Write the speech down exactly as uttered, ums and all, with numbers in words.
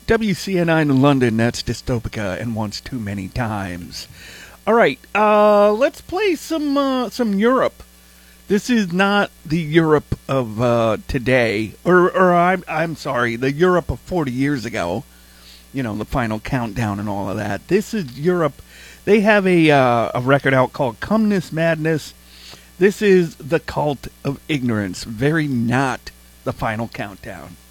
W C N nine in London, that's Dystopica and Once Too Many Times. All right, uh, let's play some uh, some Europe. This is not the Europe of uh, today, or or I'm I'm sorry, the Europe of forty years ago. You know, the Final Countdown and all of that. This is Europe. They have a uh, a record out called Come This Madness. This is the Cult of Ignorance. Very not the Final Countdown.